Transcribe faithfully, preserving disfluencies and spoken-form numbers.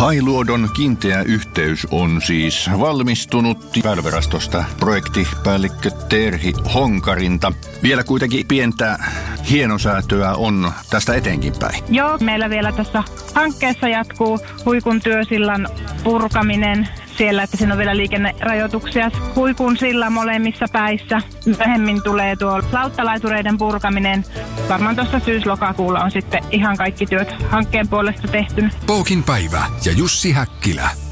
Hailuodon kiinteä yhteys on siis valmistunut Väylävirastosta projektipäällikkö Terhi Honkarinta. Vielä kuitenkin pientä hienosäätöä on tästä eteenkin päin. Joo, meillä vielä tässä hankkeessa jatkuu Huikun työsillan purkaminen siellä, että siinä on vielä liikennerajoituksia Huikun sillan molemmissa päissä. Myöhemmin tulee tuo lauttalaitureiden purkaminen. Varmaan tuossa syys-lokakuulla on sitten ihan kaikki työt hankkeen puolesta tehty. Pookin päivä ja Jussi Häkkilä.